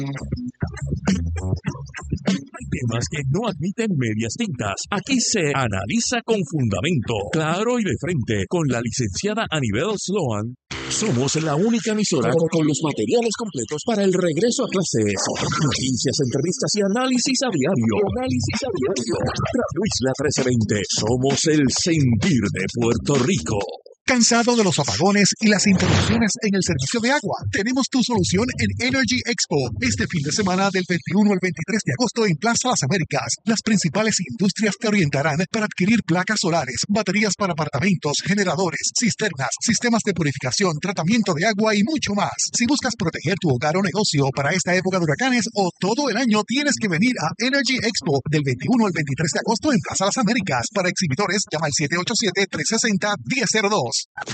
Temas que no admiten medias tintas. Aquí se analiza con fundamento, claro y de frente, con la licenciada Anibel Sloan. Somos la única emisora con los materiales completos para el regreso a clases. Noticias, entrevistas y análisis a diario. Radio Isla 1320. Somos el sentir de Puerto Rico. ¿Cansado de los apagones y las interrupciones en el servicio de agua? Tenemos tu solución en Energy Expo. Este fin de semana del 21 al 23 de agosto en Plaza Las Américas. Las principales industrias te orientarán para adquirir placas solares, baterías para apartamentos, generadores, cisternas, sistemas de purificación, tratamiento de agua y mucho más. Si buscas proteger tu hogar o negocio para esta época de huracanes o todo el año, tienes que venir a Energy Expo del 21 al 23 de agosto en Plaza Las Américas. Para exhibidores, llama al 787-360-1002.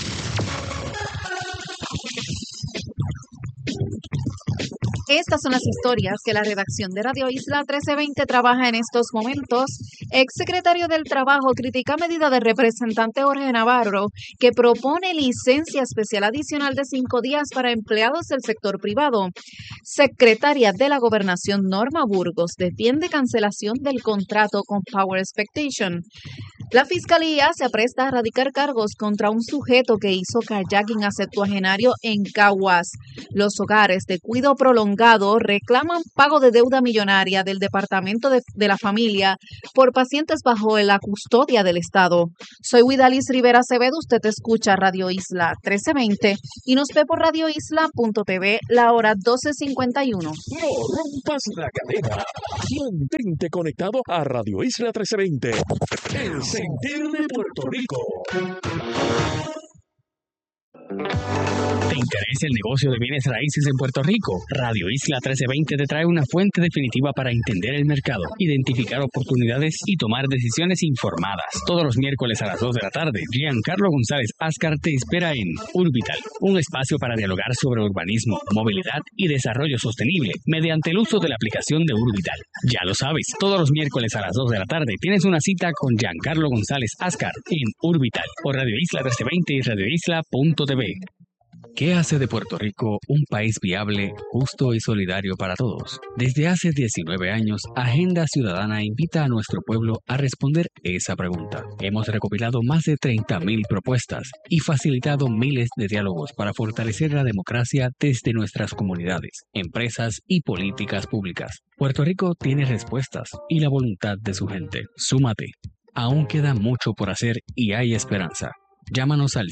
Estas son las historias que la redacción de Radio Isla 1320 trabaja en estos momentos. Exsecretario del Trabajo critica medida del representante Jorge Navarro que propone licencia especial adicional de 5 días para empleados del sector privado. Secretaria de la Gobernación Norma Burgos defiende cancelación del contrato con Power Expectation. La Fiscalía se apresta a radicar cargos contra un sujeto que hizo kayaking a septuagenario en Caguas. Los hogares de cuidado prolongado reclaman pago de deuda millonaria del Departamento de la Familia por pacientes bajo la custodia del Estado. Soy Widalis Rivera Acevedo, usted escucha Radio Isla 1320 y nos ve por radioisla.tv la hora 12:51. No rompas la cadena. Mantente conectado a Radio Isla 1320. El sentir de Puerto Rico. ¿Te interesa el negocio de bienes raíces en Puerto Rico? Radio Isla 1320 te trae una fuente definitiva para entender el mercado, identificar oportunidades y tomar decisiones informadas. Todos los miércoles a las 2 de la tarde, Giancarlo González Ascar te espera en Urbital, un espacio para dialogar sobre urbanismo, movilidad y desarrollo sostenible mediante el uso de la aplicación de Urbital. Ya lo sabes, todos los miércoles a las 2 de la tarde tienes una cita con Giancarlo González Ascar en Urbital por Radio Isla 1320 y radioisla.tv. ¿Qué hace de Puerto Rico un país viable, justo y solidario para todos? Desde hace 19 años, Agenda Ciudadana invita a nuestro pueblo a responder esa pregunta. Hemos recopilado más de 30,000 propuestas y facilitado miles de diálogos para fortalecer la democracia desde nuestras comunidades, empresas y políticas públicas. Puerto Rico tiene respuestas y la voluntad de su gente. Súmate. Aún queda mucho por hacer y hay esperanza. Llámanos al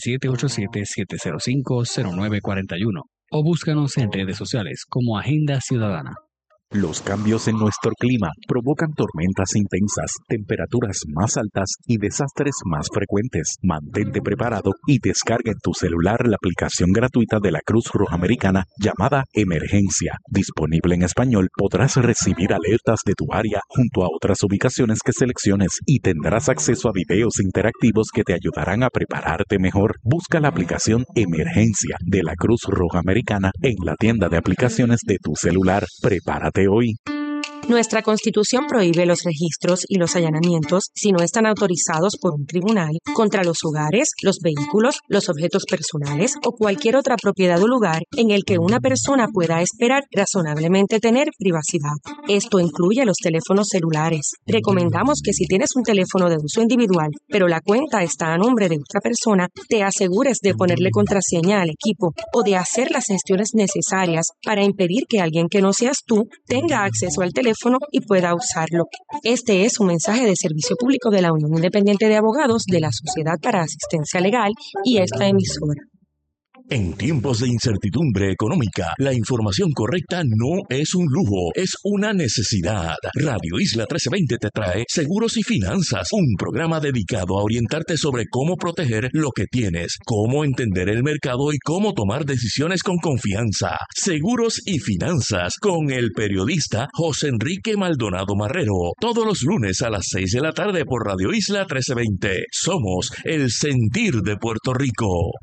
787-705-0941 o búscanos en redes sociales como Agenda Ciudadana. Los cambios en nuestro clima provocan tormentas intensas, temperaturas más altas y desastres más frecuentes. Mantente preparado y descarga en tu celular la aplicación gratuita de la Cruz Roja Americana llamada Emergencia. Disponible en español, podrás recibir alertas de tu área junto a otras ubicaciones que selecciones y tendrás acceso a videos interactivos que te ayudarán a prepararte mejor. Busca la aplicación Emergencia de la Cruz Roja Americana en la tienda de aplicaciones de tu celular. Prepárate hoy. Nuestra Constitución prohíbe los registros y los allanamientos si no están autorizados por un tribunal contra los hogares, los vehículos, los objetos personales o cualquier otra propiedad o lugar en el que una persona pueda esperar razonablemente tener privacidad. Esto incluye los teléfonos celulares. Recomendamos que si tienes un teléfono de uso individual, pero la cuenta está a nombre de otra persona, te asegures de ponerle contraseña al equipo o de hacer las gestiones necesarias para impedir que alguien que no seas tú tenga acceso al teléfono y pueda usarlo. Este es un mensaje de servicio público de la Unión Independiente de Abogados de la Sociedad para Asistencia Legal y esta emisora. En tiempos de incertidumbre económica, la información correcta no es un lujo, es una necesidad. Radio Isla 1320 te trae Seguros y Finanzas, un programa dedicado a orientarte sobre cómo proteger lo que tienes, cómo entender el mercado y cómo tomar decisiones con confianza. Seguros y Finanzas, con el periodista José Enrique Maldonado Marrero, todos los lunes a las 6 de la tarde por Radio Isla 1320. Somos el sentir de Puerto Rico.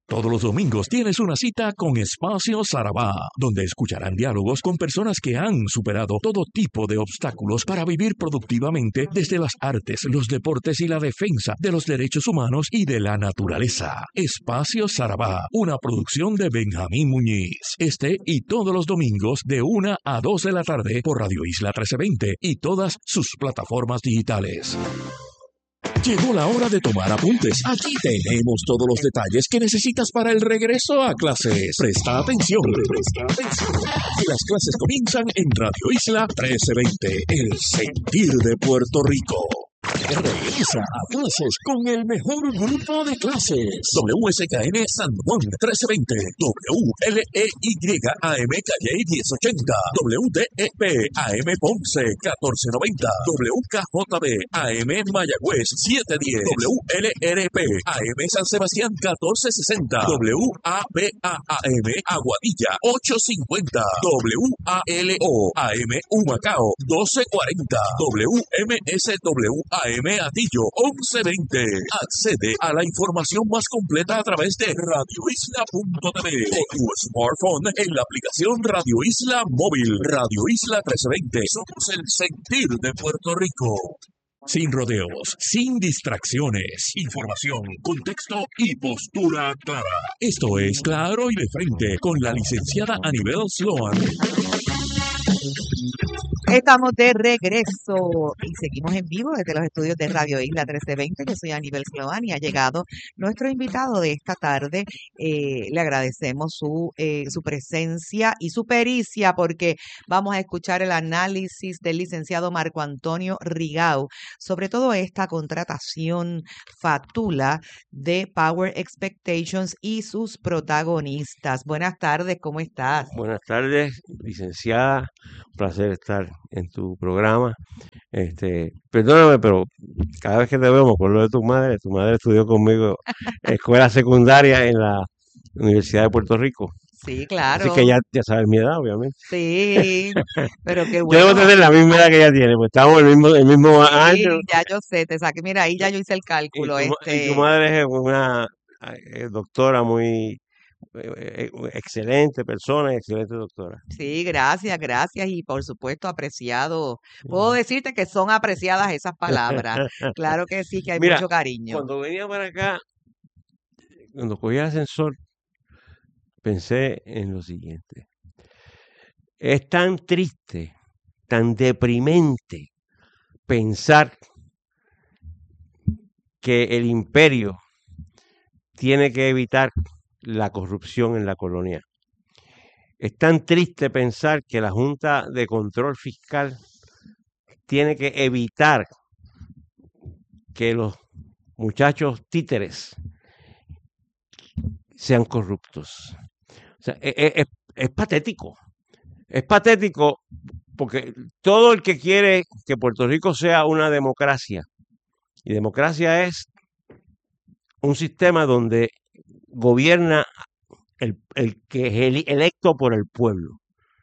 Todos los domingos tienes una cita con Espacio Sarabá, donde escucharán diálogos con personas que han superado todo tipo de obstáculos para vivir productivamente desde las artes, los deportes y la defensa de los derechos humanos y de la naturaleza. Espacio Sarabá, una producción de Benjamín Muñiz. Este y todos los domingos de 1 a 2 de la tarde por Radio Isla 1320 y todas sus plataformas digitales. Llegó la hora de tomar apuntes. Aquí tenemos todos los detalles que necesitas para el regreso a clases. Presta atención. Las clases comienzan en Radio Isla 1320, el sentir de Puerto Rico. Regresa a clases con el mejor grupo de clases. WSKN San Juan 1320, WLEYAM Calle 1080, WDEP AM Ponce 1490, WKJB AM Mayagüez 710, WLRP AM San Sebastián 1460, WABAM Aguadilla 850, WALO AM Humacao 1240, WMSW AM Atillo 1120. Accede a la información más completa a través de radioisla.tv o tu smartphone en la aplicación Radio Isla Móvil. Radio Isla 1320. Somos el sentir de Puerto Rico. Sin rodeos, sin distracciones, información, contexto y postura clara. Esto es Claro y de Frente con la licenciada Anibel Sloan. Estamos de regreso y seguimos en vivo desde los estudios de Radio Isla 1320. Yo soy Anibel Sloan y ha llegado nuestro invitado de esta tarde. Le agradecemos su presencia y su pericia porque vamos a escuchar el análisis del licenciado Marco Antonio Rigau sobre todo esta contratación fatula de Power Expectations y sus protagonistas. Buenas tardes, ¿cómo estás? Buenas tardes, licenciada. Un placer estar en tu programa. Perdóname, pero cada vez que te veo me acuerdo de tu madre. Tu madre estudió conmigo escuela secundaria en la Universidad de Puerto Rico. Sí, claro. Así que ya sabes mi edad, obviamente. Sí, pero qué bueno. Yo debo tener la misma edad que ella tiene, pues estamos en el mismo año. Sí, ya yo sé, te saqué. Mira, ahí ya yo hice el cálculo. Y tu madre es una doctora muy excelente persona y excelente doctora. Sí, gracias. Y por supuesto apreciado. Puedo decirte que son apreciadas esas palabras. Claro que sí, que hay mucho cariño. Cuando venía para acá, cuando cogí el ascensor, pensé en lo siguiente. Es tan triste, tan deprimente pensar que el imperio tiene que evitar la corrupción en la colonia. Es tan triste pensar que la Junta de Control Fiscal tiene que evitar que los muchachos títeres sean corruptos. O sea, es patético. Es patético porque todo el que quiere que Puerto Rico sea una democracia, y democracia es un sistema donde gobierna el que es electo por el pueblo.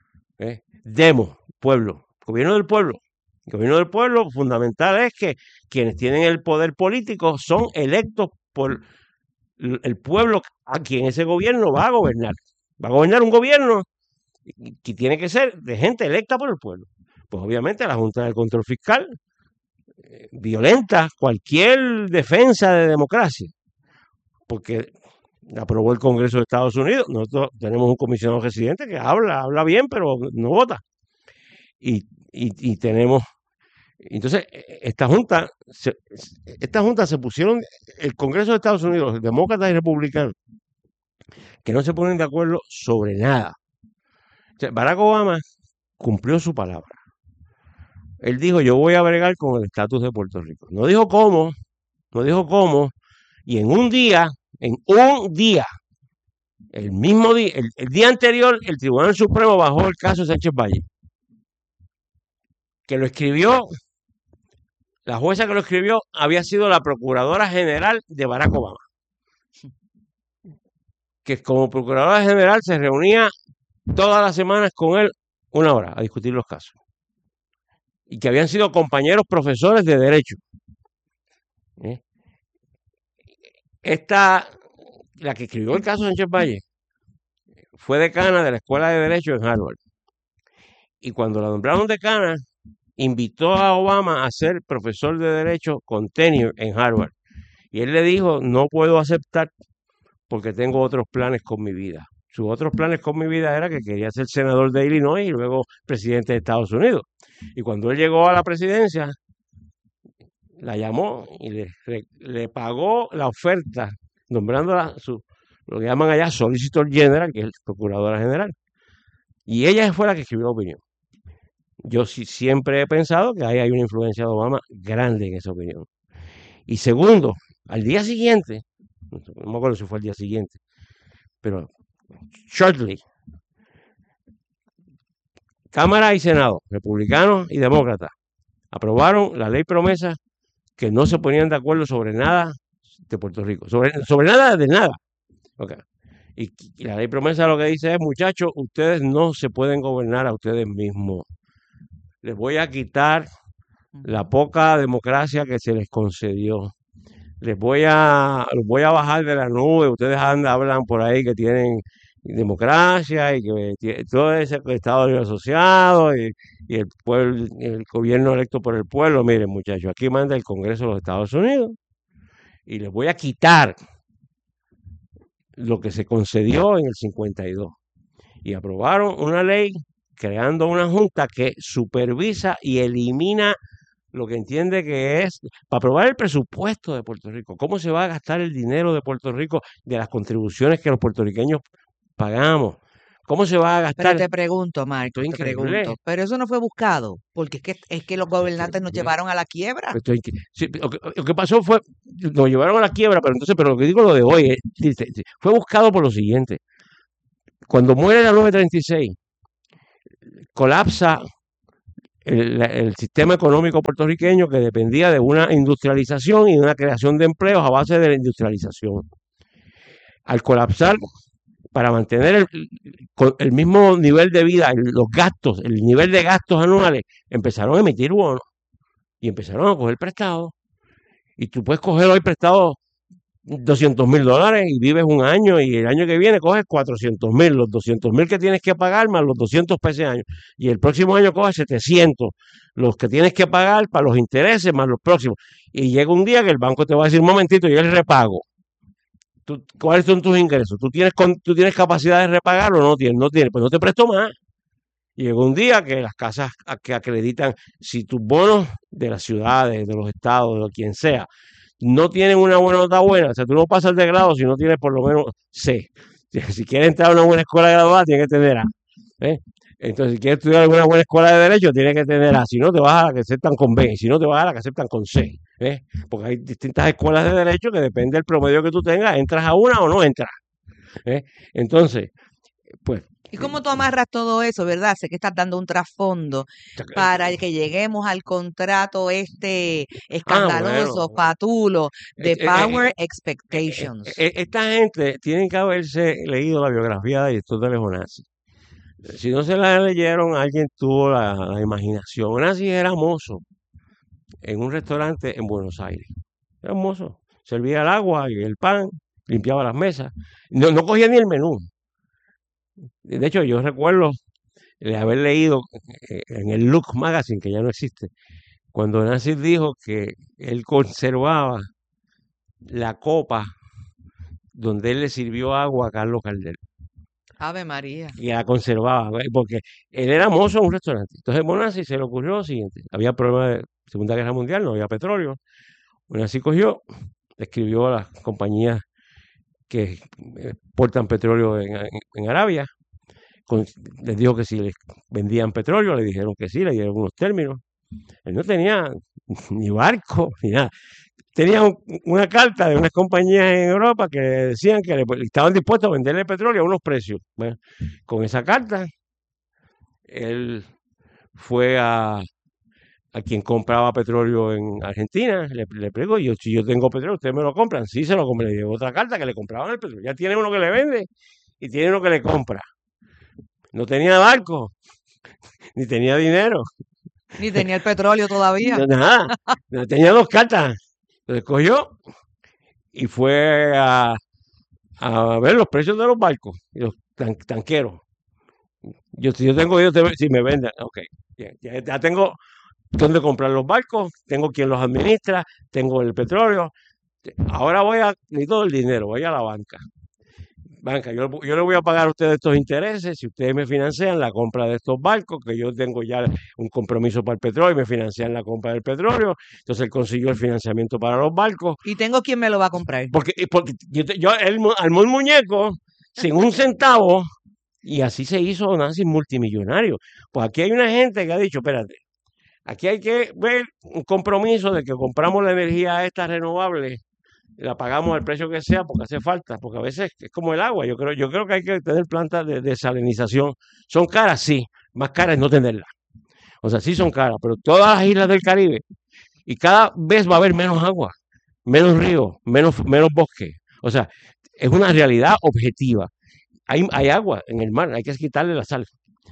Pueblo, gobierno del pueblo. El gobierno del pueblo fundamental es que quienes tienen el poder político son electos por el pueblo a quien ese gobierno va a gobernar. Va a gobernar un gobierno que tiene que ser de gente electa por el pueblo. Pues obviamente la Junta de Control Fiscal violenta cualquier defensa de democracia, porque aprobó el Congreso de Estados Unidos. Nosotros tenemos un comisionado residente que habla bien, pero no vota. Y tenemos... Entonces, esta junta se pusieron, el Congreso de Estados Unidos, los demócratas y republicanos, que no se ponen de acuerdo sobre nada. O sea, Barack Obama cumplió su palabra. Él dijo, yo voy a bregar con el estatus de Puerto Rico. No dijo cómo, y en un día, el mismo día, el día anterior, el Tribunal Supremo bajó el caso de Sánchez Valle, que lo escribió, la jueza que lo escribió había sido la Procuradora General de Barack Obama, que como Procuradora General se reunía todas las semanas con él 1 hora a discutir los casos, y que habían sido compañeros profesores de Derecho. Esta la que escribió el caso Sánchez Valle, fue decana de la Escuela de Derecho en Harvard. Y cuando la nombraron decana, invitó a Obama a ser profesor de Derecho con tenure en Harvard. Y él le dijo, no puedo aceptar porque tengo otros planes con mi vida. Sus otros planes con mi vida era que quería ser senador de Illinois y luego presidente de Estados Unidos. Y cuando él llegó a la presidencia, la llamó y le pagó la oferta, nombrándola lo que llaman allá Solicitor General, que es procuradora general. Y ella fue la que escribió la opinión. Yo siempre he pensado que ahí hay una influencia de Obama grande en esa opinión. Y segundo, al día siguiente, no me acuerdo si fue al día siguiente, pero shortly, Cámara y Senado, republicanos y demócratas, aprobaron la ley promesa que no se ponían de acuerdo sobre nada de Puerto Rico, sobre nada de nada. Okay. Y la ley promesa lo que dice es, muchachos, ustedes no se pueden gobernar a ustedes mismos. Les voy a quitar la poca democracia que se les concedió. Los voy a bajar de la nube. Ustedes hablan por ahí que tienen democracia y que todo ese Estado Libre Asociado y el pueblo, el gobierno electo por el pueblo. Miren, muchachos, aquí manda el Congreso de los Estados Unidos y les voy a quitar lo que se concedió en el 52. Y aprobaron una ley creando una junta que supervisa y elimina lo que entiende que es para aprobar el presupuesto de Puerto Rico. ¿Cómo se va a gastar el dinero de Puerto Rico de las contribuciones que los puertorriqueños pagamos? ¿Cómo se va a gastar? Pero te pregunto, Marco, pero eso no fue buscado, porque es que los gobernantes nos llevaron a la quiebra. Sí, lo que pasó fue, nos llevaron a la quiebra, pero lo que digo lo de hoy, fue buscado por lo siguiente. Cuando muere la 936, colapsa el sistema económico puertorriqueño que dependía de una industrialización y de una creación de empleos a base de la industrialización. Al colapsar, para mantener el mismo nivel de vida, los gastos, el nivel de gastos anuales, empezaron a emitir bonos y empezaron a coger prestados. Y tú puedes coger hoy prestado $200,000 y vives un año y el año que viene coges 400,000, los 200,000 que tienes que pagar más los 200 pesos año. Y el próximo año coges 700, los que tienes que pagar para los intereses más los próximos. Y llega un día que el banco te va a decir, un momentito, y el repago. ¿Cuáles son tus ingresos? ¿Tú tienes capacidad de repagar o no tienes? No tienes, pues no te presto más. Y llegó un día que las casas que acreditan, si tus bonos de las ciudades, de los estados, de quien sea, no tienen una buena nota buena, o sea, tú no pasas de grado si no tienes por lo menos C. Si quieres entrar a una buena escuela graduada, tienes que tener A. Entonces, si quieres estudiar en una buena escuela de Derecho, tienes que tener A. Si no, te vas a la que aceptan con B. Si no, te vas a la que aceptan con C. Porque hay distintas escuelas de Derecho que depende del promedio que tú tengas, entras a una o no entras. Entonces, pues... ¿Y cómo tú amarras todo eso, verdad? Sé que estás dando un trasfondo para que lleguemos al contrato escandaloso, patulo, de Power Expectations. Esta gente tiene que haberse leído la biografía de Aristóteles Onassis. Si no se la leyeron, alguien tuvo la imaginación. Onassis era mozo en un restaurante en Buenos Aires. Era mozo. Servía el agua y el pan, limpiaba las mesas. No cogía ni el menú. De hecho, yo recuerdo de haber leído en el Look Magazine, que ya no existe, cuando Onassis dijo que él conservaba la copa donde él le sirvió agua a Carlos Gardel. Ave María. Y la conservaba, porque él era mozo en un restaurante. Entonces, Onassis se le ocurrió lo siguiente. Había problemas de Segunda Guerra Mundial, no había petróleo. Onassis cogió, escribió a las compañías que exportan petróleo en Arabia. Les dijo que si les vendían petróleo, le dijeron que sí, le dieron unos términos. Él no tenía ni barco, ni nada. Tenía una carta de unas compañías en Europa que decían que estaban dispuestos a venderle petróleo a unos precios. Bueno, con esa carta, él fue a quien compraba petróleo en Argentina, le pregó, si yo tengo petróleo, ¿ustedes me lo compran? Sí, se lo compran. Le llevó otra carta que le compraban el petróleo. Ya tiene uno que le vende y tiene uno que le compra. No tenía barco, ni tenía dinero. Ni tenía el petróleo todavía. Nada, tenía dos cartas. Entonces cogió y fue a a ver los precios de los barcos y los tanqueros. Si yo tengo, si me venden, ok, ya tengo dónde comprar los barcos, tengo quien los administra, tengo el petróleo. Ahora necesito el dinero, voy a la banca. Yo le voy a pagar a ustedes estos intereses si ustedes me financian la compra de estos barcos, que yo tengo ya un compromiso para el petróleo y me financian la compra del petróleo. Entonces él consiguió el financiamiento para los barcos. Y tengo quien me lo va a comprar. Porque él armó el muñeco sin un centavo y así se hizo Nancy multimillonario. Pues aquí hay una gente que ha dicho, espérate, aquí hay que ver un compromiso de que compramos la energía esta renovable, la pagamos al precio que sea porque hace falta, porque a veces es como el agua. Yo creo que hay que tener plantas de desalinización. ¿Son caras? Sí, más caras es no tenerlas. O sea, sí son caras, pero todas las islas del Caribe, y cada vez va a haber menos agua, menos ríos, menos bosque. O sea, es una realidad objetiva. Hay agua en el mar, hay que quitarle la sal.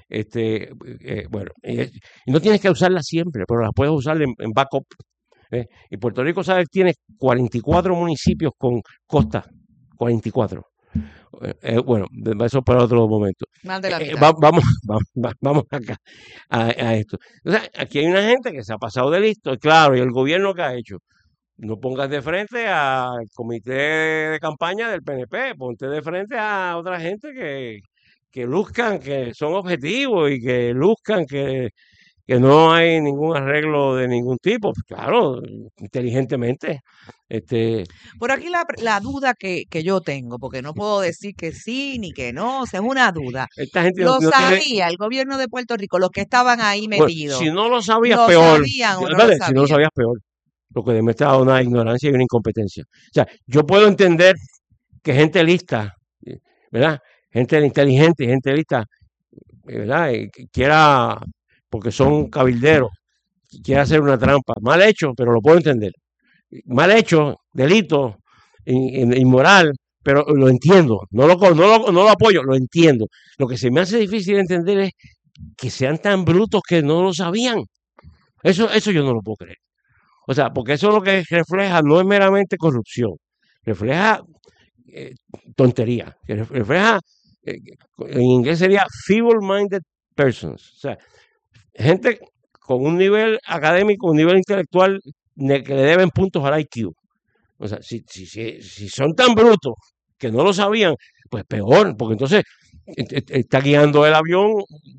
Bueno, y no tienes que usarla siempre, pero la puedes usar en backup. Y Puerto Rico, ¿sabes? Tiene 44 municipios con costa, 44. Bueno, eso para otro momento. Más de la mitad. Vamos acá a esto. Entonces, aquí hay una gente que se ha pasado de listo, y claro, y el gobierno que ha hecho. No pongas de frente al comité de campaña del PNP, ponte de frente a otra gente que luzcan que son objetivos y que luzcan que no hay ningún arreglo de ningún tipo. Pues claro, inteligentemente. Por aquí la duda que yo tengo, porque no puedo decir que sí ni que no, o sea, es una duda. Esta gente Lo no sabía el gobierno de Puerto Rico, los que estaban ahí metidos. Si no lo sabías, ¿Lo peor. sabían o no lo Si no lo sabían? sabías, peor. Lo que demuestra una ignorancia y una incompetencia. O sea, yo puedo entender que gente lista, ¿verdad? Gente inteligente, gente lista, ¿verdad? Quiera, porque son cabilderos, quiera hacer una trampa. Mal hecho, pero lo puedo entender. Mal hecho, delito, inmoral, pero lo entiendo. No lo apoyo, lo entiendo. Lo que se me hace difícil entender es que sean tan brutos que no lo sabían. Eso yo no lo puedo creer. O sea, porque eso lo que refleja no es meramente corrupción, refleja tontería, refleja, en inglés sería feeble-minded persons, o sea, gente con un nivel académico, un nivel intelectual que le deben puntos al IQ. O sea, si son tan brutos que no lo sabían, pues peor, porque entonces está guiando el avión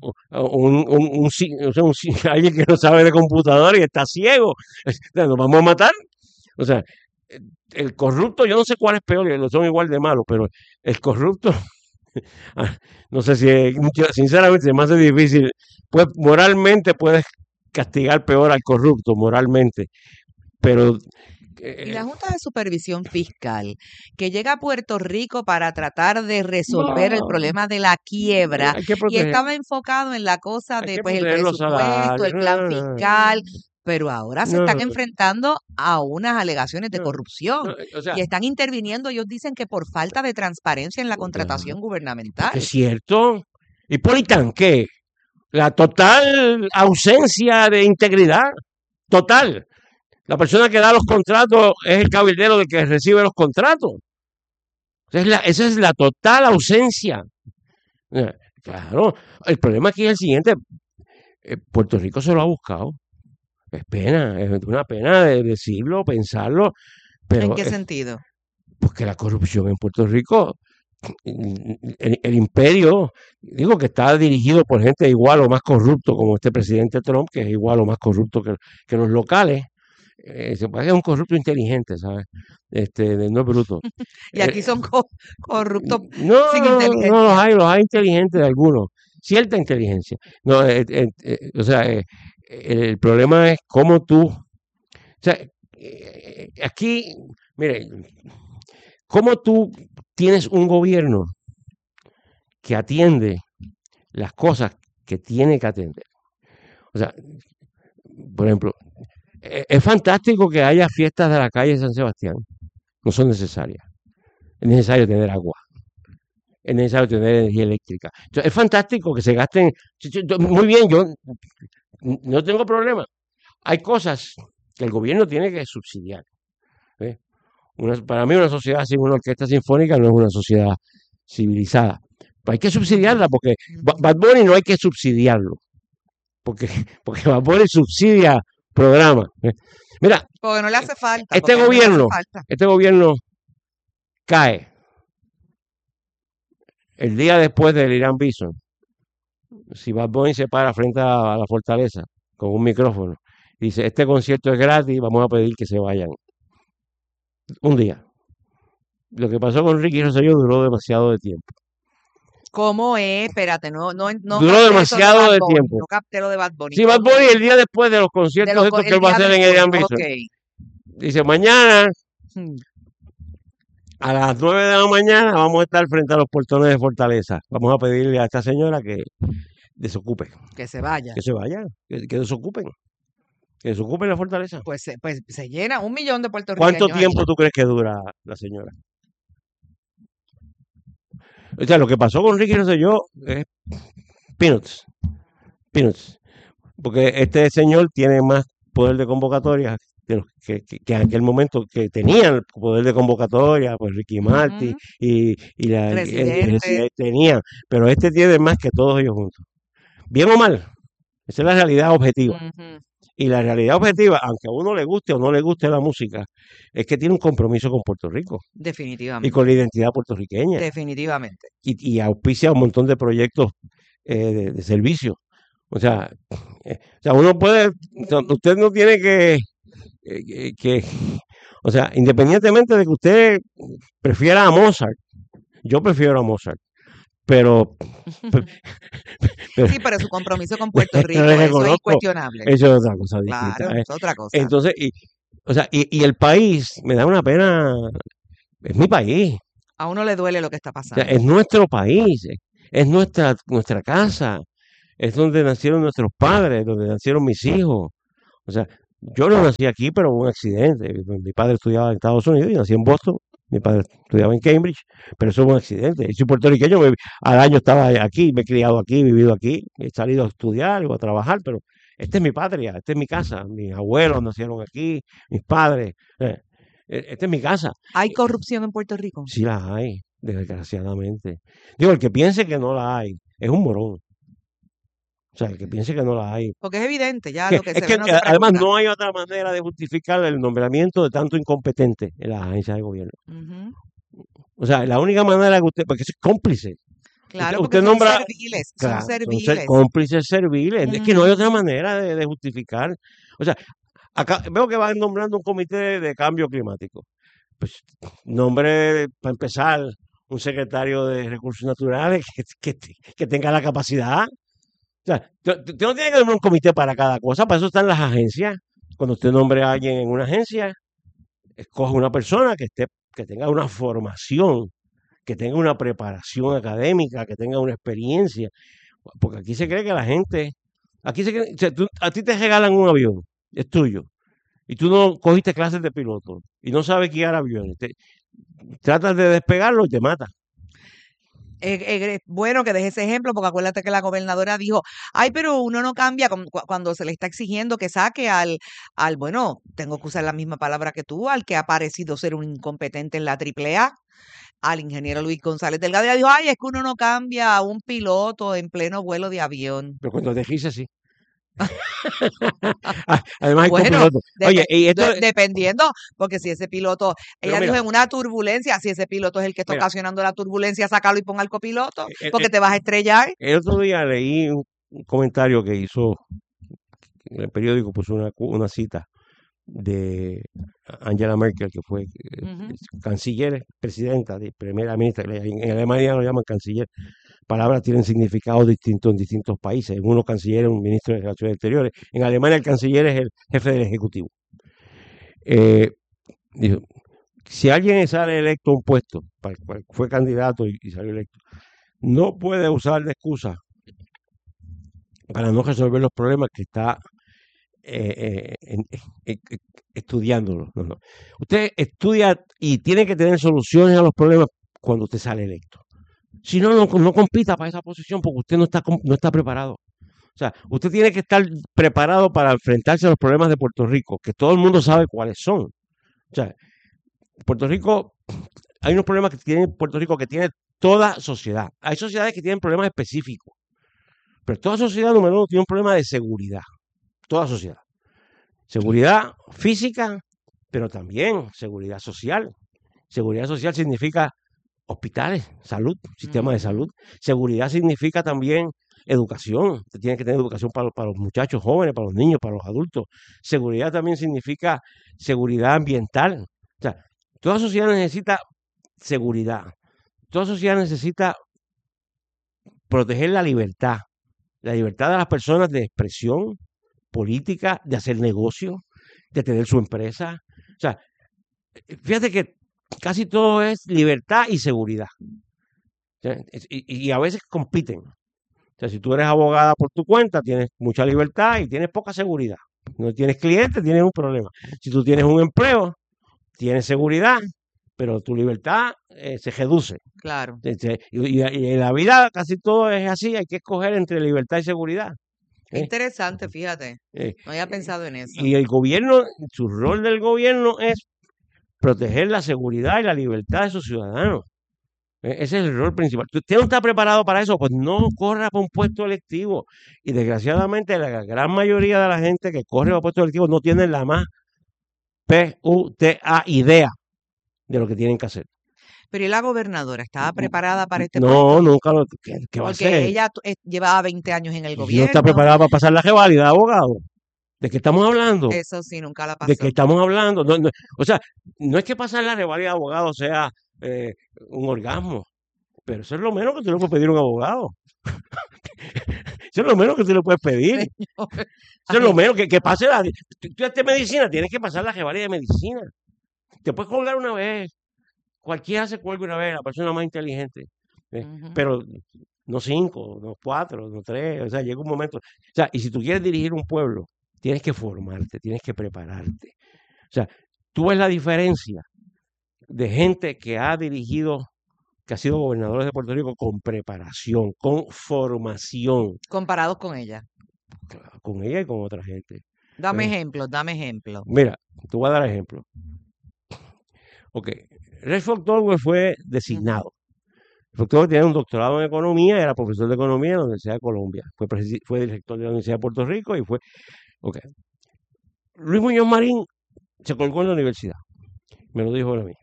alguien que no sabe de computadora y está ciego. Nos vamos a matar. O sea, el corrupto, yo no sé cuál es peor, no son igual de malos, pero el corrupto, no sé si, sinceramente, se me hace difícil. Pues moralmente puedes castigar peor al corrupto, moralmente, pero Y la Junta de Supervisión Fiscal, que llega a Puerto Rico para tratar de resolver el problema de la quiebra, y estaba enfocado en la cosa de pues, el presupuesto, el plan fiscal, pero ahora se están enfrentando a unas alegaciones de corrupción y están interviniendo. Ellos dicen que por falta de transparencia en la contratación gubernamental. Es cierto. Hipólita, ¿qué? La total ausencia de integridad, total. La persona que da los contratos es el cabildero del que recibe los contratos. Esa es la total ausencia. Claro, el problema aquí es el siguiente. Puerto Rico se lo ha buscado. Es pena, es una pena de decirlo, pensarlo. Pero ¿en qué sentido? Pues que la corrupción en Puerto Rico, el imperio, digo que está dirigido por gente igual o más corrupto como este presidente Trump, que es igual o más corrupto que los locales. Se parece a un corrupto inteligente, ¿sabes? No es bruto. Y aquí son corruptos no, sin inteligencia. No, los hay inteligentes de algunos, cierta inteligencia. No, o sea, el problema es cómo tú, o sea, aquí, mire, cómo tú tienes un gobierno que atiende las cosas que tiene que atender. O sea, por ejemplo, es fantástico que haya fiestas de la calle San Sebastián. No son necesarias. Es necesario tener agua. Es necesario tener energía eléctrica. Entonces, es fantástico que se gasten. Muy bien, yo no tengo problema. Hay cosas que el gobierno tiene que subsidiar. Para mí una sociedad sin una orquesta sinfónica no es una sociedad civilizada. Pero hay que subsidiarla porque Bad Bunny no hay que subsidiarlo. Porque Bad Bunny subsidia programas. Mira, porque no le hace falta. este gobierno cae el día después del Irán Bison. Si Bad Bunny se para frente a la fortaleza con un micrófono y dice, este concierto es gratis, vamos a pedir que se vayan. Un día. Lo que pasó con Ricky Rosselló duró demasiado de tiempo. ¿Cómo es? Espérate, no duró demasiado de tiempo. No capté lo de Bad Bunny. Sí, Bad Bunny el día después de los conciertos estos que él va a hacer en el Irán Bison. Dice, mañana a las 9 de la mañana vamos a estar frente a los portones de Fortaleza. Vamos a pedirle a esta señora que desocupe. Que se vaya. Que se vaya, que desocupen. Que desocupen la Fortaleza. Pues se llena 1 millón de puertorriqueños. ¿Cuánto tiempo tú crees que dura la señora? O sea, lo que pasó con Ricky Rosselló es peanuts. Porque este señor tiene más poder de convocatoria que en aquel momento que tenían el poder de convocatoria, pues Ricky Martin y el presidente tenían, pero este tiene más que todos ellos juntos. Bien o mal, esa es la realidad objetiva. Y la realidad objetiva, aunque a uno le guste o no le guste la música, es que tiene un compromiso con Puerto Rico. Definitivamente. Y con la identidad puertorriqueña. Definitivamente. Y auspicia un montón de proyectos de servicio. O sea, uno puede, usted no tiene que, o sea, independientemente de que usted prefiera a Mozart, yo prefiero a Mozart, pero sí, pero su compromiso con Puerto Rico, eso es incuestionable. Eso es otra cosa distinta. Claro, es otra cosa. Entonces, y el país, me da una pena, es mi país. A uno le duele lo que está pasando. O sea, es nuestro país, es nuestra casa, es donde nacieron nuestros padres, donde nacieron mis hijos. O sea, yo no nací aquí, pero hubo un accidente. Mi padre estudiaba en Estados Unidos y nací en Boston. Mi padre estudiaba en Cambridge, pero eso fue un accidente. Yo soy puertorriqueño, al año estaba aquí, me he criado aquí, he vivido aquí, he salido a estudiar o a trabajar, pero esta es mi patria, esta es mi casa. Mis abuelos nacieron aquí, mis padres. Esta es mi casa. ¿Hay corrupción en Puerto Rico? Sí la hay, desgraciadamente. Digo, el que piense que no la hay es un morón. O sea, el que piense que no la hay. Porque es evidente, ya lo que se ve no se además pregunta. no hay otra manera de justificar el nombramiento de tanto incompetente en las agencias de gobierno. O sea, la única manera que usted, porque es cómplice. Claro, usted porque nombra, son serviles, claro, son serviles. Cómplices serviles. Es que no hay otra manera de justificar. O sea, acá veo que van nombrando un comité de cambio climático. Pues nombre, para empezar, un secretario de recursos naturales que tenga la capacidad. O sea, usted no tiene que nombrar un comité para cada cosa, para eso están las agencias. Cuando usted nombre a alguien en una agencia, escoge una persona que tenga una formación, que tenga una preparación académica, que tenga una experiencia. Porque aquí se cree que la gente, aquí se cree, o sea, a ti te regalan un avión, es tuyo, y tú no cogiste clases de piloto, y no sabes guiar aviones. Tratas de despegarlo y te mata. Bueno que deje ese ejemplo, porque acuérdate que la gobernadora dijo, ay, pero uno no cambia cuando se le está exigiendo que saque bueno, tengo que usar la misma palabra que tú, al que ha parecido ser un incompetente en la AAA, al ingeniero Luis González Delgado. Ella dijo, ay, es que uno no cambia a un piloto en pleno vuelo de avión. Pero cuando te dice sí. Además hay bueno, copilotos. Oye, y esto, dependiendo, porque si ese piloto, ella mira, dijo en una turbulencia, si ese piloto es el que está ocasionando la turbulencia, sácalo y ponga al copiloto, porque te vas a estrellar. El otro día leí un comentario que hizo en el periódico, puso una cita de Angela Merkel, que fue canciller, presidenta, primera ministra. En Alemania lo llaman canciller. Palabras tienen significados distintos en distintos países. En unos cancilleres, un ministro de Relaciones Exteriores. En Alemania el canciller es el jefe del Ejecutivo. Dijo, si alguien sale electo a un puesto, para el cual fue candidato y salió electo, no puede usar de excusa para no resolver los problemas que está estudiándolos. No. Usted estudia y tiene que tener soluciones a los problemas cuando usted sale electo. Si no, no compita para esa posición porque usted no está preparado. O sea, usted tiene que estar preparado para enfrentarse a los problemas de Puerto Rico, que todo el mundo sabe cuáles son. O sea, Puerto Rico, hay unos problemas que tiene Puerto Rico que tiene toda sociedad. Hay sociedades que tienen problemas específicos, pero toda sociedad, número uno, tiene un problema de seguridad. Toda sociedad. Seguridad física, pero también seguridad social. Seguridad social significa hospitales, salud, sistema de salud. Seguridad significa también educación. Usted tiene que tener educación para los muchachos jóvenes, para los niños, para los adultos. Seguridad también significa seguridad ambiental. O sea, toda sociedad necesita seguridad. Toda sociedad necesita proteger la libertad de las personas de expresión política, de hacer negocio, de tener su empresa. O sea, fíjate que casi todo es libertad y seguridad. O sea, y a veces compiten. O sea, si tú eres abogada por tu cuenta, tienes mucha libertad y tienes poca seguridad. No tienes clientes, tienes un problema. Si tú tienes un empleo, tienes seguridad, pero tu libertad se reduce. Claro. Y en la vida casi todo es así, hay que escoger entre libertad y seguridad. Qué interesante, fíjate. No había pensado en eso. Y el gobierno, su rol del gobierno es proteger la seguridad y la libertad de sus ciudadanos. Ese es el rol principal. ¿Usted no está preparado para eso? Pues no corra para un puesto electivo. Y desgraciadamente la gran mayoría de la gente que corre para puestos electivos no tienen la más puta idea de lo que tienen que hacer. Pero ¿y la gobernadora estaba preparada para este No, puesto? nunca lo. ¿Qué va a hacer? Porque ella llevaba 20 años en el Y no gobierno. está preparada para pasar la reválida de abogado. ¿De qué estamos hablando? Eso sí, nunca la pasó. ¿De qué estamos hablando? O sea, no es que pasar la reválida de abogado sea un orgasmo, pero eso es lo menos que tú le puedes pedir a un abogado. Eso es lo menos que tú le puedes pedir. Señor. Eso es lo menos que pase la. Tú haces medicina, tienes que pasar la reválida de medicina. Te puedes colgar una vez. Cualquiera se cuelga una vez, la persona más inteligente. Pero no 5, no 4, no 3. O sea, llega un momento. O sea, y si tú quieres dirigir un pueblo, tienes que formarte, tienes que prepararte. O sea, tú ves la diferencia de gente que ha dirigido, que ha sido gobernadores de Puerto Rico con preparación, con formación. Comparados con ella. Con ella y con otra gente. Dame ejemplos, dame ejemplos. Mira, te voy a dar ejemplos. Ok, Rexford Tolwell fue designado. Rexford Tolwell tenía un doctorado en economía, era profesor de economía en la Universidad de Colombia. Fue director de la Universidad de Puerto Rico y fue. Ok. Luis Muñoz Marín se colgó en la universidad. Me lo dijo él a mí.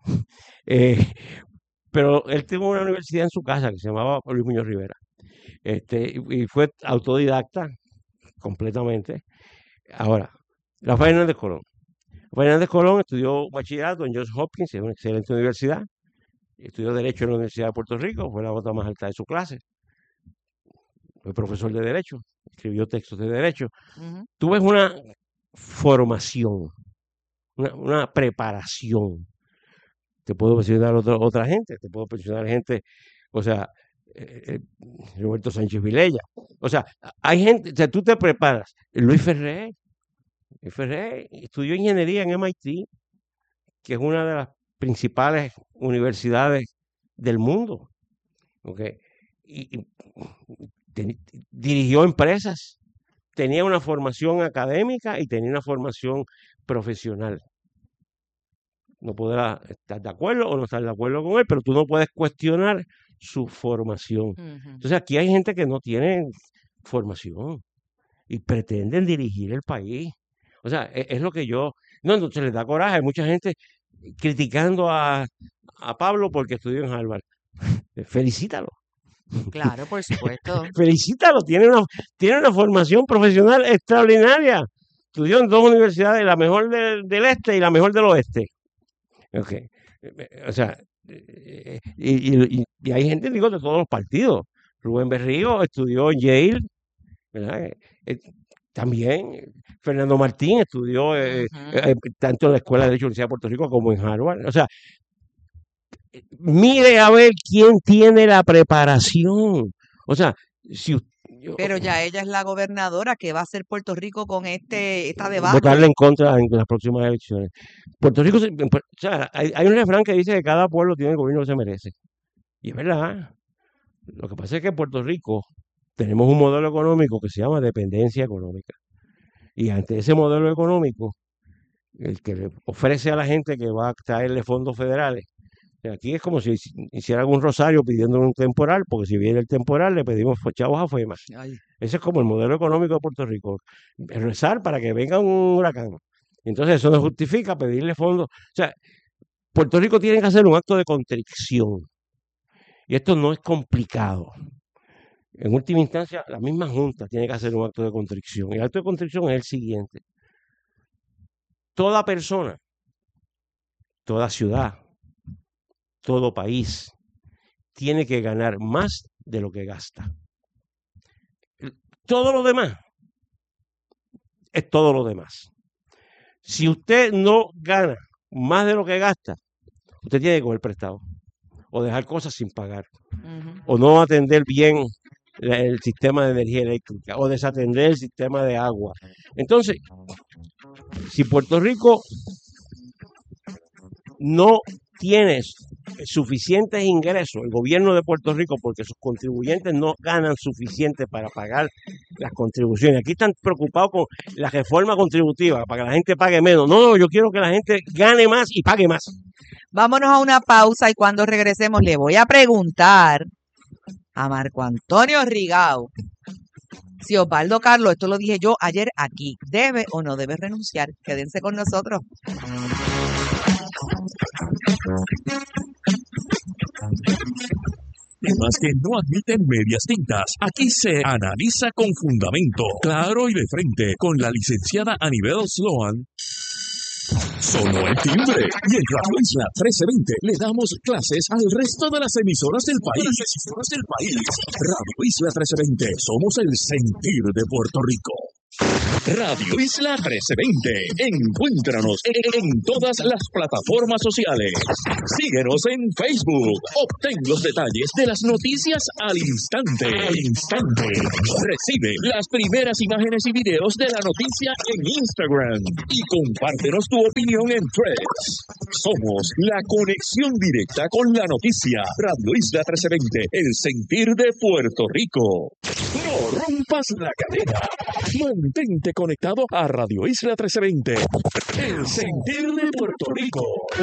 Pero él tuvo una universidad en su casa que se llamaba Luis Muñoz Rivera. Y fue autodidacta completamente. Ahora, Rafael Hernández Colón. Rafael Hernández Colón estudió bachillerato en Johns Hopkins, es una excelente universidad. Estudió Derecho en la Universidad de Puerto Rico, fue la nota más alta de su clase. Fue profesor de Derecho, escribió textos de Derecho. Tú ves una formación, una preparación. Te puedo mencionar otra gente, te puedo mencionar gente, o sea, Roberto Sánchez Vilella. O sea, hay gente, o sea, tú te preparas. Luis Ferrer estudió ingeniería en MIT, que es una de las principales universidades del mundo. ¿Okay? Y dirigió empresas, tenía una formación académica y tenía una formación profesional. No podrá estar de acuerdo o no estar de acuerdo con él, pero tú no puedes cuestionar su formación. Entonces aquí hay gente que no tiene formación y pretenden dirigir el país. O sea, es lo que yo. No, entonces les da coraje. Hay mucha gente criticando a Pablo porque estudió en Harvard. Felicítalo. Claro, por supuesto. Felicítalo. Tiene una formación profesional extraordinaria. Estudió en 2 universidades, la mejor del este y la mejor del oeste. Okay. O sea, y hay gente, digo, de todos los partidos. Rubén Berrío estudió en Yale, ¿verdad? También Fernando Martín estudió tanto en la Escuela de Derecho de la Universidad de Puerto Rico como en Harvard. O sea, mire a ver quién tiene la preparación. O sea, pero ya ella es la gobernadora. ¿Qué va a hacer Puerto Rico con esta debate? Votarle en contra en las próximas elecciones. Puerto Rico, o sea, hay un refrán que dice que cada pueblo tiene el gobierno que se merece. Y es verdad. Lo que pasa es que en Puerto Rico tenemos un modelo económico que se llama dependencia económica. Y ante ese modelo económico, el que le ofrece a la gente que va a traerle fondos federales. Aquí es como si hicieran un rosario pidiendo un temporal, porque si viene el temporal le pedimos chavos a FEMA. Ese es como el modelo económico de Puerto Rico. Rezar para que venga un huracán. Entonces eso no justifica pedirle fondos. O sea, Puerto Rico tiene que hacer un acto de contrición. Y esto no es complicado. En última instancia, la misma Junta tiene que hacer un acto de contrición. Y el acto de contrición es el siguiente. Toda persona, toda ciudad, todo país tiene que ganar más de lo que gasta. Todo lo demás es todo lo demás. Si usted no gana más de lo que gasta, usted tiene que coger prestado o dejar cosas sin pagar o no atender bien el sistema de energía eléctrica o desatender el sistema de agua. Entonces, si Puerto Rico no tiene suficientes ingresos, el gobierno de Puerto Rico, porque sus contribuyentes no ganan suficiente para pagar las contribuciones. Aquí están preocupados con la reforma contributiva, para que la gente pague menos. No, yo quiero que la gente gane más y pague más. Vámonos a una pausa y cuando regresemos le voy a preguntar a Marco Antonio Rigau si Osvaldo Carlos, esto lo dije yo ayer aquí, ¿debe o no debe renunciar? Quédense con nosotros. Temas que no admiten medias tintas. Aquí se analiza con fundamento, claro y de frente, con la licenciada Anibel Sloan. Sonó el timbre y en Radio Isla 1320 le damos clases al resto de las emisoras del país. Radio Isla 1320, somos el sentir de Puerto Rico. Radio Isla 1320. Encuéntranos en todas las plataformas sociales. Síguenos en Facebook. Obtén los detalles de las noticias al instante. Recibe las primeras imágenes y videos de la noticia en Instagram. Y compártenos tu opinión en Threads. Somos la conexión directa con la noticia. Radio Isla 1320. El sentir de Puerto Rico. No rompas la cadena. Mantente conectado a Radio Isla 1320. El sentir de Puerto Rico.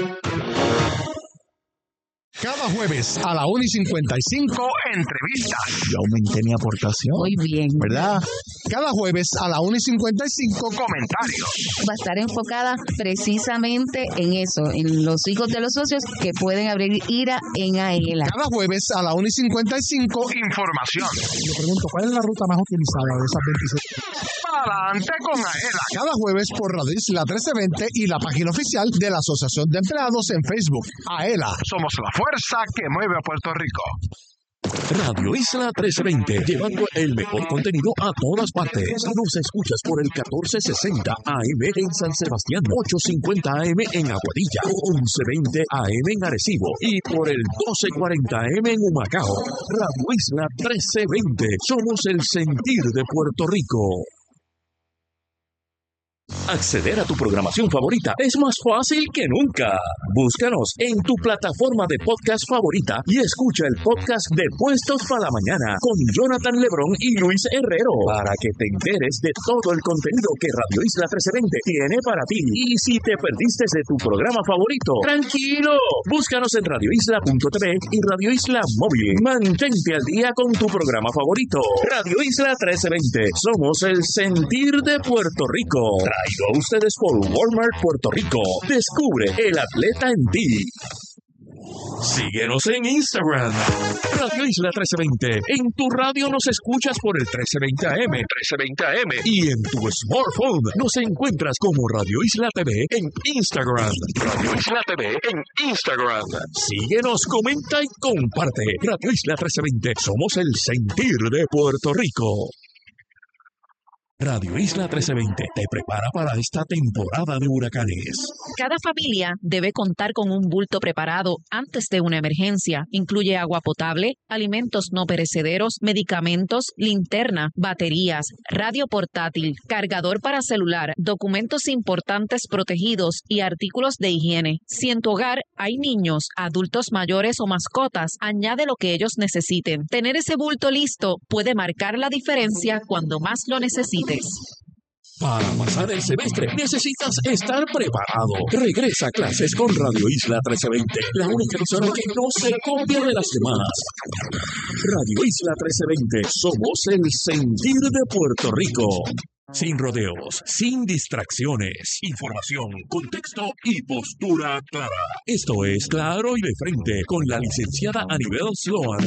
Cada jueves a la 1:55, entrevistas. Yo aumenté mi aportación. Muy bien. ¿Verdad? Cada jueves a la 1:55, comentarios. Va a estar enfocada precisamente en eso, en los hijos de los socios que pueden abrir IRA en AELA. Cada jueves a la 1:55, información. Le pregunto, ¿cuál es la ruta más utilizada de esas 26? Adelante con AELA. Cada jueves por Radio Isla 1320 y la página oficial de la Asociación de Empleados en Facebook. AELA, somos la fuerza que mueve a Puerto Rico. Radio Isla 1320, llevando el mejor contenido a todas partes. Nos escuchas por el 1460 AM en San Sebastián, 850 AM en Aguadilla, 1120 AM en Arecibo y por el 1240 AM en Humacao. Radio Isla 1320, somos el sentir de Puerto Rico. Acceder a tu programación favorita es más fácil que nunca. Búscanos en tu plataforma de podcast favorita y escucha el podcast de Puestos para la Mañana con Jonathan Lebrón y Luis Herrero para que te enteres de todo el contenido que Radio Isla 1320 tiene para ti. Y si te perdiste de tu programa favorito, tranquilo, búscanos en radioisla.tv y Radio Isla Móvil. Mantente al día con tu programa favorito. Radio Isla 1320, somos el sentir de Puerto Rico. Traído a ustedes por Walmart Puerto Rico. Descubre el atleta en ti. Síguenos en Instagram. Radio Isla 1320. En tu radio nos escuchas por el 1320 AM. Y en tu smartphone nos encuentras como Radio Isla TV en Instagram. Radio Isla TV en Instagram. Síguenos, comenta y comparte. Radio Isla 1320. Somos el sentir de Puerto Rico. Radio Isla 1320 te prepara para esta temporada de huracanes. Cada familia debe contar con un bulto preparado antes de una emergencia. Incluye agua potable, alimentos no perecederos, medicamentos, linterna, baterías, radio portátil, cargador para celular, documentos importantes protegidos y artículos de higiene. Si en tu hogar hay niños, adultos mayores o mascotas, añade lo que ellos necesiten. Tener ese bulto listo puede marcar la diferencia cuando más lo necesites. Para pasar el semestre necesitas estar preparado. Regresa a clases con Radio Isla 1320, la única emisora que no se copia de las demás. Radio Isla 1320, somos el sentir de Puerto Rico. Sin rodeos, sin distracciones, información, contexto y postura clara. Esto es Claro y de Frente con la licenciada Anibel Sloan.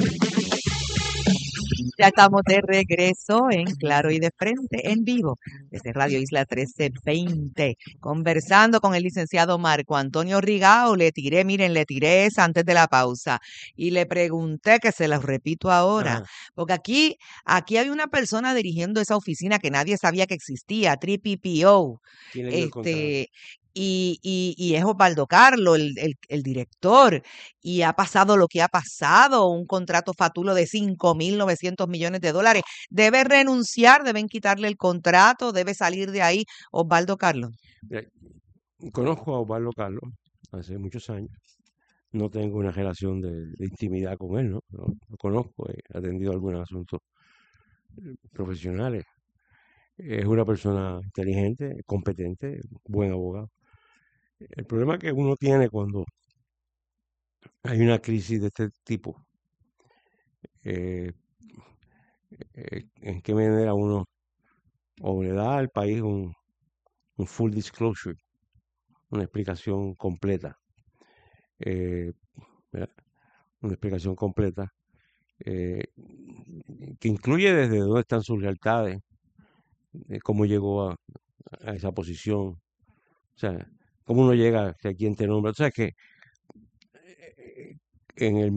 Ya estamos de regreso en Claro y de Frente, en vivo, desde Radio Isla 1320, conversando con el licenciado Marco Antonio Rigao. Le tiré esa antes de la pausa y le pregunté, que se los repito ahora, Ajá. porque aquí hay una persona dirigiendo esa oficina que nadie sabía que existía, PPO, ¿Quién le dio el contrato? y es Osvaldo Carlos, el director, y ha pasado lo que ha pasado, un contrato fatulo de $5.900 millones. Debe renunciar, deben quitarle el contrato, debe salir de ahí Osvaldo Carlos. Mira, conozco a Osvaldo Carlos hace muchos años. No tengo una relación de intimidad con él, ¿no? Lo conozco, he atendido algunos asuntos profesionales. Es una persona inteligente, competente, buen abogado. El problema que uno tiene cuando hay una crisis de este tipo, en qué manera uno o le da al país un full disclosure, una explicación completa, ¿verdad? Una explicación completa que incluye desde dónde están sus lealtades, cómo llegó a esa posición, o sea, cómo uno llega, a quién te nombra. O sea, que en el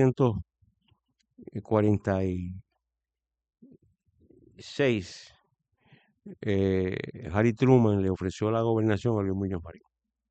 1946, Harry Truman le ofreció la gobernación a Luis Muñoz Marín,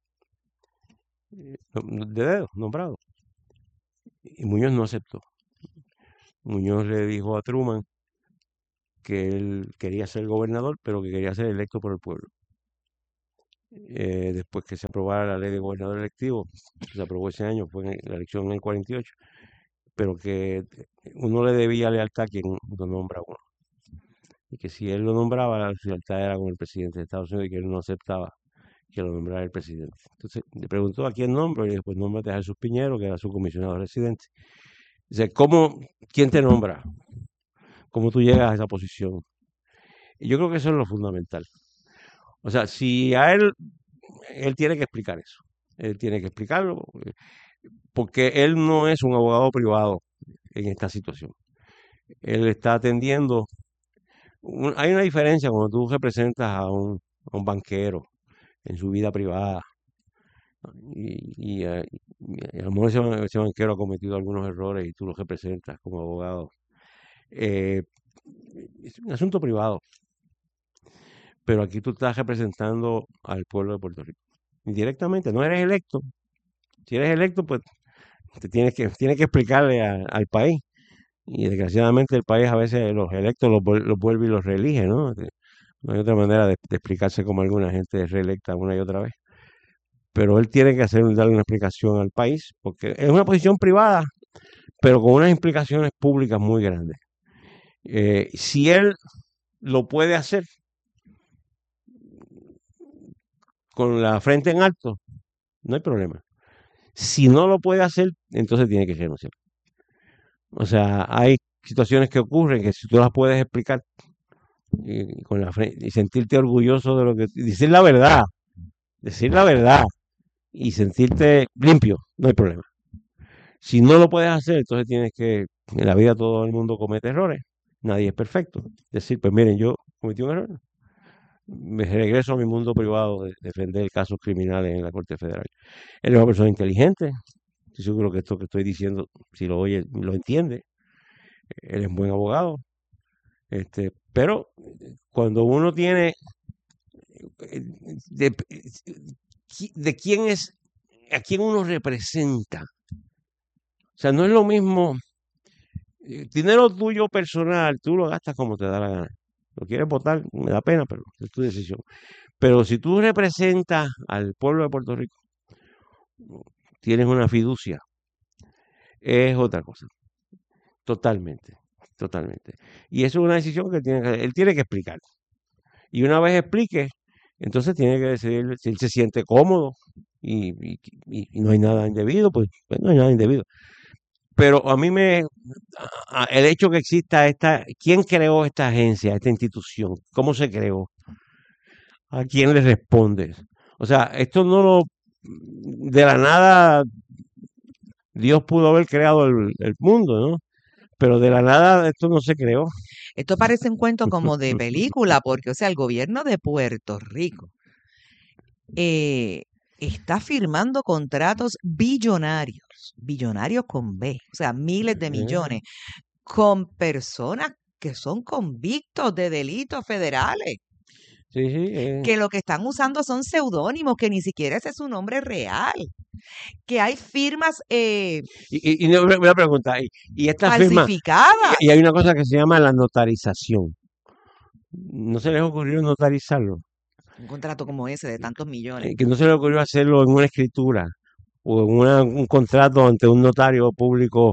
de dedo, nombrado, y Muñoz no aceptó. Muñoz le dijo a Truman que él quería ser gobernador, pero que quería ser electo por el pueblo. Después que se aprobara la ley de gobernador electivo, se aprobó ese año, fue en la elección en el 48, pero que uno le debía lealtad a quien lo nombra a uno. Y que si él lo nombraba, la lealtad era con el presidente de Estados Unidos, y que él no aceptaba que lo nombrara el presidente. Entonces le preguntó a quién nombro, y después nómbrate a Jesús Piñero, que era su comisionado residente. Dice, ¿quién te nombra? ¿Cómo tú llegas a esa posición? Y yo creo que eso es lo fundamental. O sea, si a él tiene que explicar eso. Él tiene que explicarlo, porque él no es un abogado privado en esta situación. Él está atendiendo. Hay una diferencia cuando tú representas a un banquero en su vida privada, y a lo mejor ese banquero ha cometido algunos errores y tú lo representas como abogado. Es un asunto privado, pero aquí tú estás representando al pueblo de Puerto Rico. Indirectamente, no eres electo. Si eres electo, pues te tienes que explicarle al país. Y desgraciadamente el país a veces los electos los vuelve y los reelige, ¿no? No hay otra manera de explicarse como alguna gente es reelecta una y otra vez. Pero él tiene que darle una explicación al país, porque es una posición privada, pero con unas implicaciones públicas muy grandes. Si él lo puede hacer con la frente en alto, no hay problema. Si no lo puede hacer, entonces tiene que renunciar. O sea, hay situaciones que ocurren que si tú las puedes explicar y con la frente, y sentirte orgulloso de lo que... decir la verdad y sentirte limpio, no hay problema. Si no lo puedes hacer, entonces tienes que... En la vida todo el mundo comete errores, nadie es perfecto. Decir, pues miren, yo cometí un error, me regreso a mi mundo privado de defender casos criminales en la Corte Federal. Él es una persona inteligente, estoy seguro que esto que estoy diciendo, si lo oye, lo entiende. Él es un buen abogado. Pero cuando uno tiene de quién es, a quién uno representa. O sea, no es lo mismo. Dinero tuyo personal, tú lo gastas como te da la gana. Lo quieres votar, me da pena, pero es tu decisión. Pero si tú representas al pueblo de Puerto Rico, tienes una fiducia, es otra cosa. Totalmente. Y eso es una decisión que él tiene que explicar. Y una vez explique, entonces tiene que decidir si él se siente cómodo y, y no hay nada indebido, pues no hay nada indebido. Pero a mí el hecho que exista ¿quién creó esta agencia, esta institución? ¿Cómo se creó? ¿A quién le responde? O sea, esto de la nada, Dios pudo haber creado el mundo, ¿no? Pero de la nada esto no se creó. Esto parece un cuento como de película, porque, o sea, el gobierno de Puerto Rico está firmando contratos billonarios con B, o sea, miles de millones, con personas que son convictos de delitos federales. Sí, que lo que están usando son seudónimos, que ni siquiera ese es su nombre real, que hay firmas y no, me voy a preguntar, y esta firma, falsificadas. y hay una cosa que se llama la notarización. ¿No se les ocurrió notarizarlo? Un contrato como ese de tantos millones. Que no se les ocurrió hacerlo en una escritura o en un contrato ante un notario público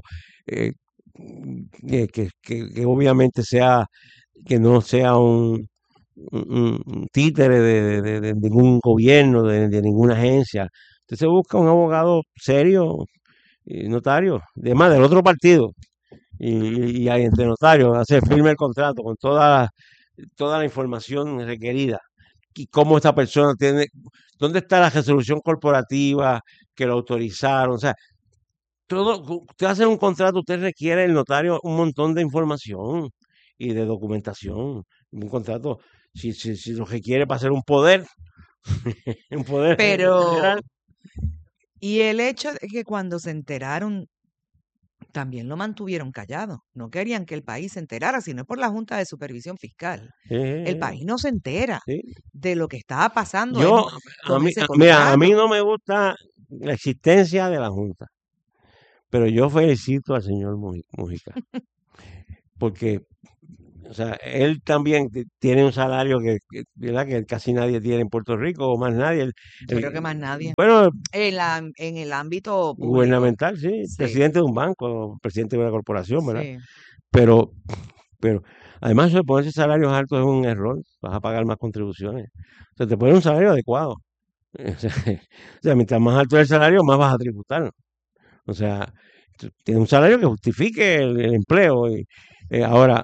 que obviamente que no sea un títere de ningún gobierno, de ninguna agencia. Usted se busca un abogado serio, notario, además del otro partido, y entre notarios, hacer firme el contrato con toda la información requerida. Y cómo esta persona dónde está la resolución corporativa que lo autorizaron. O sea, usted hace un contrato, usted requiere el notario un montón de información y de documentación. Un contrato, si lo requiere para hacer un poder, un poder Pero, y el hecho de que cuando se enteraron, también lo mantuvieron callado. No querían que el país se enterara, sino por la Junta de Supervisión Fiscal. El país no se entera de lo que estaba pasando. A mí no me gusta la existencia de la Junta, pero yo felicito al señor Mujica, porque, o sea, él también tiene un salario ¿verdad? Que casi nadie tiene en Puerto Rico, o más nadie. Yo creo que más nadie. Bueno, en el ámbito público, gubernamental, sí, presidente de un banco, presidente de una corporación, ¿verdad? Sí. Pero además de ponerse salarios altos es un error, vas a pagar más contribuciones. O sea, te pones un salario adecuado. O sea, mientras más alto es el salario, más vas a tributar. O sea, tiene un salario que justifique el empleo. Ahora,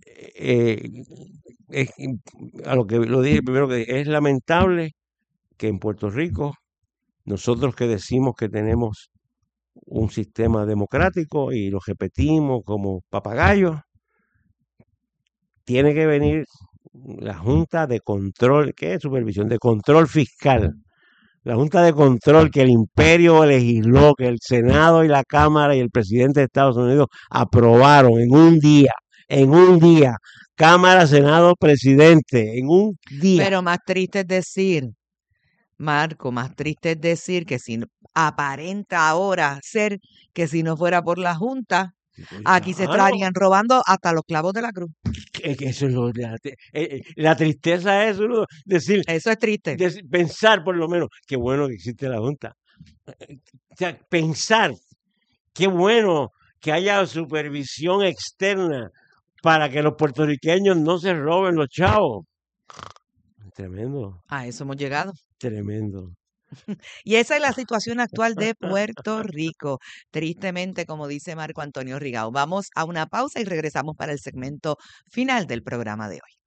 a lo que lo dije primero, que es lamentable que en Puerto Rico, nosotros que decimos que tenemos un sistema democrático y lo repetimos como papagayos, tiene que venir la Junta de Control, ¿qué es supervisión? De control fiscal. La Junta de Control que el imperio legisló, que el Senado y la Cámara y el presidente de Estados Unidos aprobaron en un día. Cámara, Senado, presidente, en un día. Pero más triste es decir, Marco, más triste es decir que si aparenta ahora ser que si no fuera por la Junta, aquí se estarían robando hasta los clavos de la cruz. Eso es la tristeza es uno decir. Eso es triste. Pensar por lo menos, qué bueno que existe la Junta. O sea, pensar, qué bueno que haya supervisión externa para que los puertorriqueños no se roben los chavos. Tremendo. A eso hemos llegado. Tremendo. Y esa es la situación actual de Puerto Rico. Tristemente, como dice Marco Antonio Rigao. Vamos a una pausa y regresamos para el segmento final del programa de hoy.